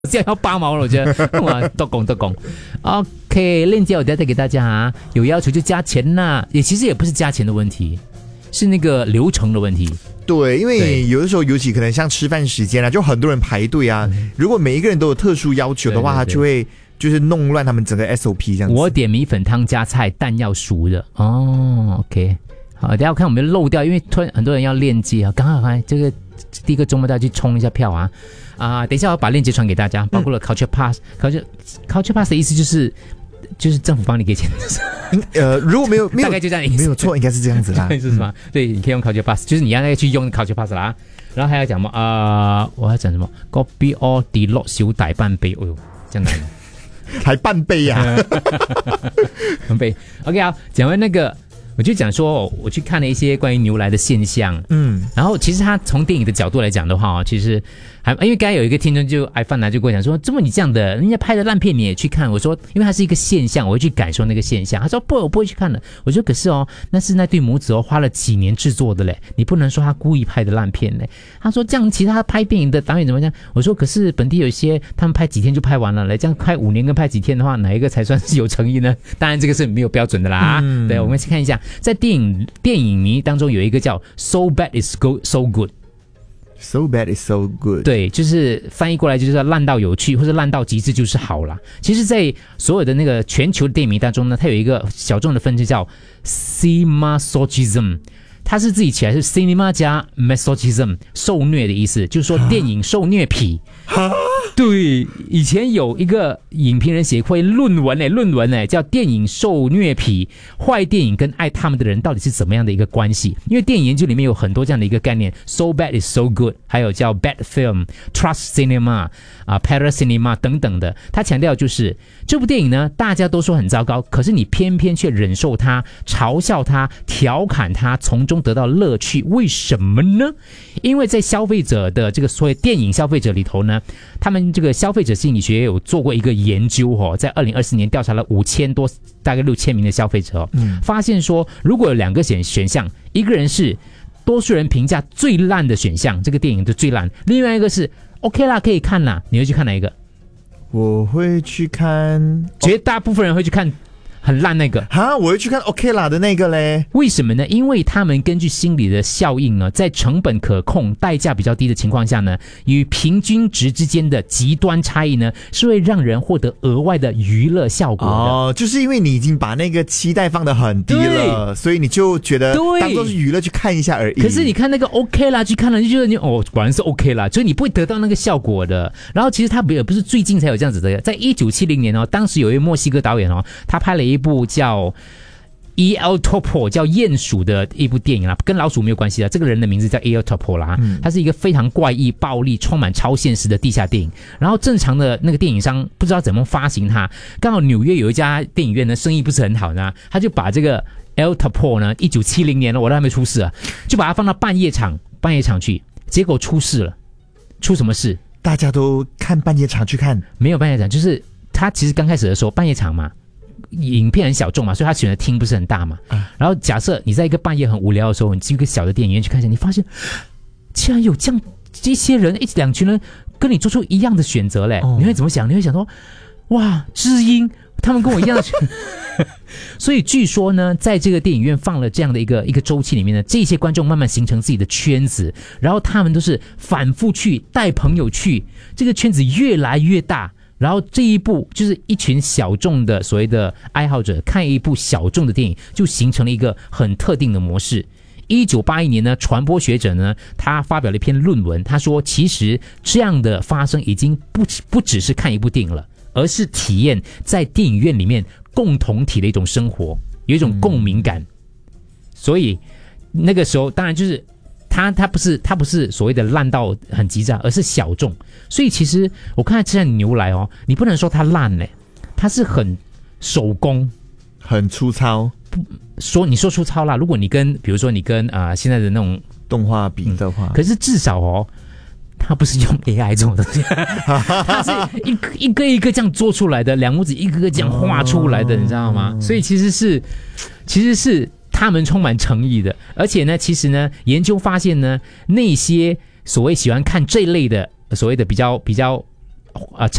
这样要8毛了，我觉得哇，多拱。OK， 链接我等下再给大家啊，有要求就加钱啦，其实也不是加钱的问题，是那个流程的问题。 对，因为有的时候，尤其可能像吃饭时间啊，就很多人排队啊。如果每一个人都有特殊要求的话，他就会就是弄乱他们整个 SOP 这样子。 我点米粉汤加菜，蛋要熟的哦。OK， 好，等一下我看我们漏掉，因为突然很多人要链接啊，刚好这个第一个周末大家去冲一下票啊。等一下我把链接传给大家，包括了 Culture Pass。Culture Pass 的意思就是政府帮你给钱如果没有大概就这样意思， 没有错，应该是这样子啦。 是什么？对，你可以用 Culture Pass， 就是你要那个去用 Culture Pass 啦。然后还要讲什么？我要讲什么 ？Kopi or di lot 小大半杯，哦呦，这样难， 还半杯呀、 半杯。OK， 好，讲完那个。我就讲说，我去看了一些关于牛来的现象，然后其实他从电影的角度来讲的话，其实因为刚才有一个听众就iPhone 就跟我讲说，这么你这样的，人家拍的烂片你也去看？我说，因为它是一个现象，我会去感受那个现象。他说不，我不会去看的。我说可是那是那对母子花了几年制作的嘞，你不能说他故意拍的烂片嘞。他说这样其他拍电影的导演怎么样？我说可是本地有一些他们拍几天就拍完了嘞，这样拍5年跟拍几天的话，哪一个才算是有诚意呢？当然这个是没有标准的啦。对，我们去看一下。在电影迷当中有一个叫 So bad is so good。So bad is so good。 对，就是翻译过来就是烂到有趣，或者烂到极致就是好啦。其实，在所有的那个全球的电影迷当中呢，它有一个小众的分支叫 Cinemasochism。它是自己起来是 cinema 加 masochism， 受虐的意思，就是说电影受虐癖。对，以前有一个影评人协会论文叫电影受虐癖，坏电影跟爱他们的人到底是怎么样的一个关系？因为电影研究里面有很多这样的一个概念 ，so bad is so good， 还有叫 bad film、trust cinema、para cinema 等等的。他强调就是这部电影呢，大家都说很糟糕，可是你偏偏却忍受它、嘲笑它、调侃它，从中得到乐趣。为什么呢？因为在消费者的这个所谓电影消费者里头呢，他们这个消费者心理学有做过一个研究在2024年调查了5000多，大概6000名的消费者发现说，如果有2个选项，一个人是多数人评价最烂的选项，这个电影的最烂，另外一个是 OK 啦，可以看啦，你会去看哪一个？ 我会去看， 绝大部分人会去看很烂那个我会去看 OK 啦的那个嘞。 为什么呢？因为他们根据心理的效应呢，在成本可控、代价比较低的情况下呢，与平均值之间的极端差异呢，是会让人获得额外的娱乐效果的。 就是因为你已经把那个期待放得很低了，所以你就觉得当作是娱乐去看一下而已。 可是你看那个 OK 啦，去看了就觉得你果然是 OK 啦，所以你不会得到那个效果的。然后其实他也不是最近才有这样子的，在1970年当时有一位墨西哥导演他拍了一部叫 El Topo 叫鼹鼠的一部电影啦，跟老鼠没有关系啦，这个人的名字叫 El Topo 啦，他是一个非常怪异、暴力、充满超现实的地下电影。然后正常的那个电影商不知道怎么发行它，刚好纽约有一家电影院呢生意不是很好呢，他就把这个 El Topo 呢1970年了，我都还没出世啊，就把它放到半夜场去，结果出事了。出什么事？ 大家都看半夜场去看？ 没有半夜场，就是他其实刚开始的时候半夜场嘛，影片很小众嘛，所以他选的厅不是很大嘛。然后假设你在一个半夜很无聊的时候，你进一个小的电影院去看一下，你发现竟然有这些人2群人跟你做出一样的选择嘞，你会怎么想？你会想说，哇，知音，他们跟我一样的选所以据说呢，在这个电影院放了这样的一个周期里面呢，这些观众慢慢形成自己的圈子，然后他们都是反复去带朋友去，这个圈子越来越大。然后这一部就是一群小众的所谓的爱好者看一部小众的电影，就形成了一个很特定的模式。1981年呢，传播学者呢，他发表了一篇论文，他说其实这样的发生已经不只是看一部电影了，而是体验在电影院里面共同体的一种生活，有一种共鸣感。所以那个时候当然就是它不是所谓的烂到很极致，而是小众。所以其实我看这样牛来你不能说它烂嘞，它是很手工、 很粗糙。 你说粗糙啦，如果你比如说你跟现在的那种动画比的话， 可是至少它不是用 AI 这种东西，它是一个一个这样做出来的，两母子一个个这样画出来的，你知道吗？所以其实是他们充满诚意的。而且呢，其实呢，研究发现呢，那些所谓喜欢看这一类的所谓的比较呃